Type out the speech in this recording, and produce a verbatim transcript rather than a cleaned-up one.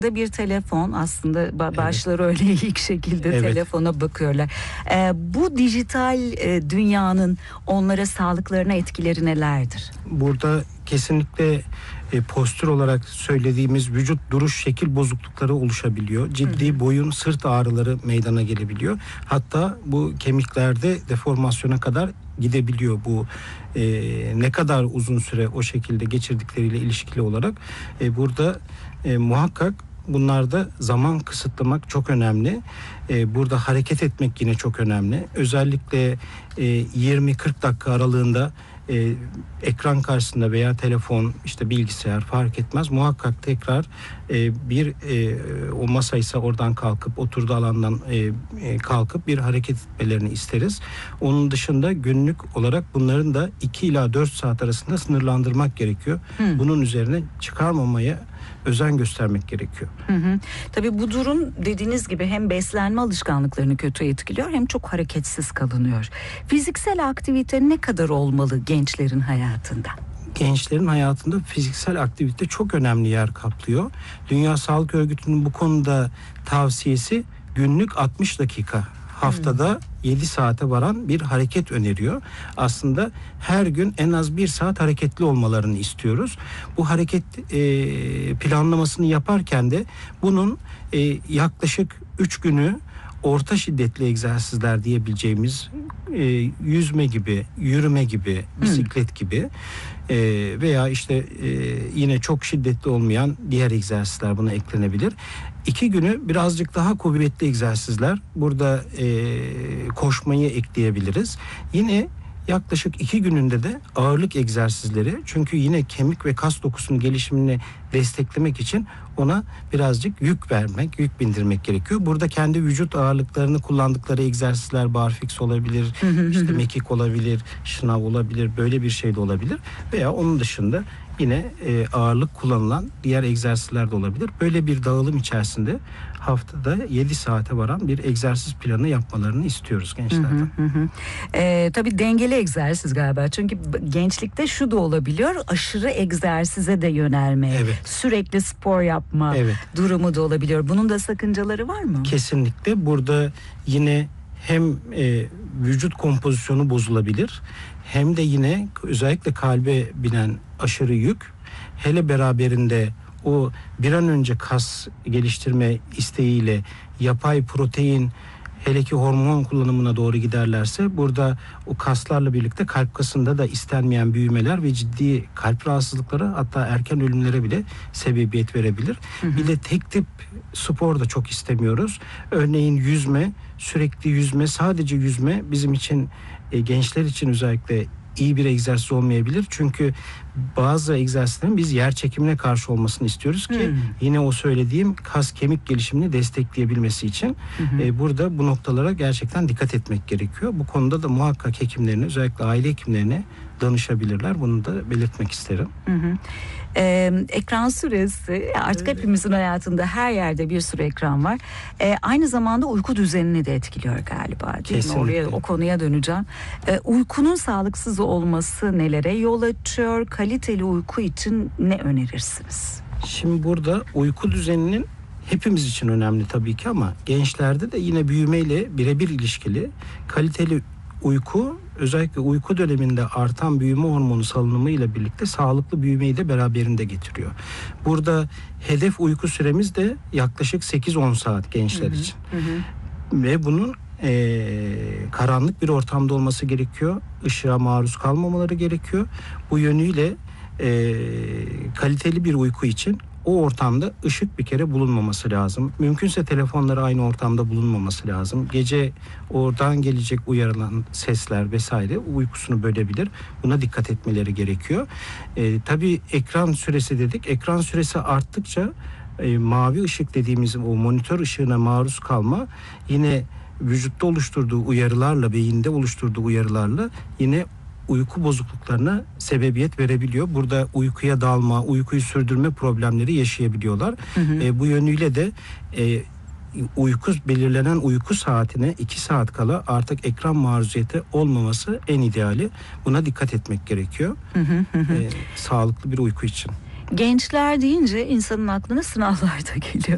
bir telefon aslında başları öyle ilk şekilde evet. telefona bakıyorlar. Ee, bu dijital e, dünyanın onlara sağlıklarına etkileri nelerdir? Burada kesinlikle e, postür olarak söylediğimiz vücut duruş şekil bozuklukları oluşabiliyor. Ciddi hı hı. boyun sırt ağrıları meydana gelebiliyor. Hatta bu kemiklerde deformasyona kadar gidebiliyor bu e, ne kadar uzun süre o şekilde geçirdikleriyle ilişkili olarak. E, burada e, muhakkak bunlarda zaman kısıtlamak çok önemli. Ee, burada hareket etmek yine çok önemli. Özellikle e, yirmi kırk dakika aralığında e, ekran karşısında veya telefon, işte bilgisayar fark etmez. Muhakkak tekrar e, bir e, o masaysa oradan kalkıp oturduğu alandan e, e, kalkıp bir hareket etmelerini isteriz. Onun dışında günlük olarak bunların da iki ila dört saat arasında sınırlandırmak gerekiyor. Hmm. Bunun üzerine çıkarmamaya özen göstermek gerekiyor. Hı hı. Tabii bu durum dediğiniz gibi hem beslenme alışkanlıklarını kötü etkiliyor hem çok hareketsiz kalınıyor. Fiziksel aktivite ne kadar olmalı gençlerin hayatında? Gençlerin hayatında fiziksel aktivite çok önemli yer kaplıyor. Dünya Sağlık Örgütü'nün bu konuda tavsiyesi günlük altmış dakika. Haftada yedi saate varan bir hareket öneriyor. Aslında her gün en az bir saat hareketli olmalarını istiyoruz. Bu hareket e, planlamasını yaparken de bunun e, yaklaşık üç günü orta şiddetli egzersizler diyebileceğimiz e, yüzme gibi, yürüme gibi, bisiklet hmm. gibi e, veya işte e, yine çok şiddetli olmayan diğer egzersizler buna eklenebilir. İki günü birazcık daha kuvvetli egzersizler. Burada e, koşmayı ekleyebiliriz. Yine yaklaşık iki gününde de ağırlık egzersizleri. Çünkü yine kemik ve kas dokusunun gelişimini desteklemek için ona birazcık yük vermek, yük bindirmek gerekiyor. Burada kendi vücut ağırlıklarını kullandıkları egzersizler barfiks olabilir, işte mekik olabilir, şınav olabilir, böyle bir şey de olabilir. Veya onun dışında yine e, ağırlık kullanılan diğer egzersizler de olabilir. Böyle bir dağılım içerisinde haftada yedi saate varan bir egzersiz planı yapmalarını istiyoruz gençlerden. Hı hı hı. E, tabii dengeli egzersiz galiba. Çünkü gençlikte şu da olabiliyor. Aşırı egzersize de yönelme, evet. sürekli spor yapma evet. durumu da olabiliyor. Bunun da sakıncaları var mı? Kesinlikle. Burada yine hem e, vücut kompozisyonu bozulabilir, hem de yine özellikle kalbe binen aşırı yük, hele beraberinde o bir an önce kas geliştirme isteğiyle yapay protein, hele ki hormon kullanımına doğru giderlerse burada o kaslarla birlikte kalp kasında da istenmeyen büyümeler ve ciddi kalp rahatsızlıkları, hatta erken ölümlere bile sebebiyet verebilir. Hı hı. Bir de tek tip spor da çok istemiyoruz. Örneğin yüzme, sürekli yüzme, sadece yüzme bizim için e, gençler için özellikle iyi bir egzersiz olmayabilir. Çünkü bazı egzersizlerin biz yer çekimine karşı olmasını istiyoruz ki hmm. yine o söylediğim kas kemik gelişimini destekleyebilmesi için hmm. e, burada bu noktalara gerçekten dikkat etmek gerekiyor. Bu konuda da muhakkak hekimlerine, özellikle aile hekimlerine danışabilirler. Bunu da belirtmek isterim. Hı hı. Ee, ekran süresi artık evet. hepimizin hayatında her yerde bir sürü ekran var. Ee, aynı zamanda uyku düzenini de etkiliyor galiba. Değil mi? Oraya, o konuya döneceğim. Ee, uykunun sağlıksız olması nelere yol açıyor? Kaliteli uyku için ne önerirsiniz? Şimdi burada uyku düzeninin hepimiz için önemli tabii ki, ama gençlerde de yine büyümeyle birebir ilişkili. Kaliteli uyku, özellikle uyku döneminde artan büyüme hormonu salınımı ile birlikte sağlıklı büyümeyi de beraberinde getiriyor. Burada hedef uyku süremiz de yaklaşık sekiz on saat gençler hı hı, için. Hı hı. Ve bunun e, karanlık bir ortamda olması gerekiyor. Işığa maruz kalmamaları gerekiyor. Bu yönüyle e, kaliteli bir uyku için o ortamda ışık bir kere bulunmaması lazım. Mümkünse telefonları aynı ortamda bulunmaması lazım. Gece oradan gelecek uyarılan sesler vesaire uykusunu bölebilir. Buna dikkat etmeleri gerekiyor. E, tabii ekran süresi dedik. Ekran süresi arttıkça e, mavi ışık dediğimiz o monitör ışığına maruz kalma yine vücutta oluşturduğu uyarılarla, beyinde oluşturduğu uyarılarla yine uyku bozukluklarına sebebiyet verebiliyor. Burada uykuya dalma, uykuyu sürdürme problemleri yaşayabiliyorlar. Hı hı. E, bu yönüyle de e, uyku belirlenen uyku saatine iki saat kala artık ekran maruziyeti olmaması en ideali. Buna dikkat etmek gerekiyor. Hı hı hı. E, sağlıklı bir uyku için. Gençler deyince insanın aklına sınavlar da geliyor.